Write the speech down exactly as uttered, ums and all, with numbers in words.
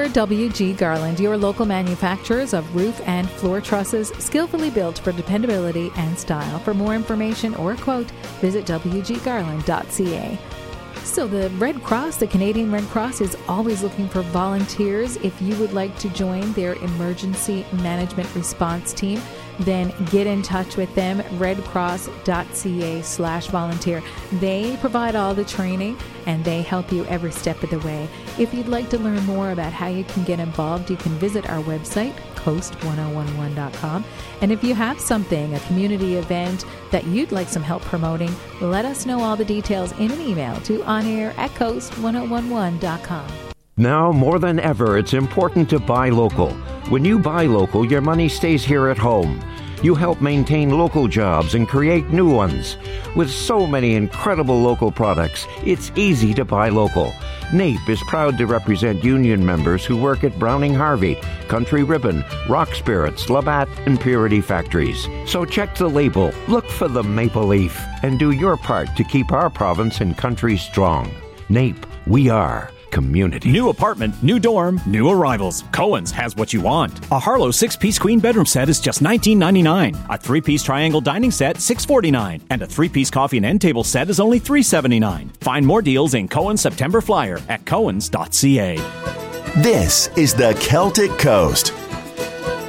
W G Garland, your local manufacturers of roof and floor trusses, skillfully built for dependability and style. For more information or quote, visit w g garland dot c a. So the Red Cross, the Canadian Red Cross, is always looking for volunteers. If you would like to join their emergency management response team, then get in touch with them, redcross.ca slash volunteer. They provide all the training and they help you every step of the way. If you'd like to learn more about how you can get involved, you can visit our website, coast ten eleven dot com. And if you have something, a community event that you'd like some help promoting, let us know all the details in an email to onair at coast ten eleven dot com. Now more than ever, it's important to buy local. When you buy local, your money stays here at home. You help maintain local jobs and create new ones. With so many incredible local products, it's easy to buy local. NAPE is proud to represent union members who work at Browning Harvey, Country Ribbon, Rock Spirits, Labatt, and Purity Factories. So check the label, look for the maple leaf, and do your part to keep our province and country strong. NAPE, we are community. New apartment, new dorm, new arrivals. Cohen's has what you want. A Harlow six-piece queen bedroom set is just nineteen ninety-nine. A three-piece triangle dining set, six forty-nine. And a three-piece coffee and end table set is only three seventy-nine. Find more deals in Cohen's September Flyer at cohens dot c a. This is the Celtic Coast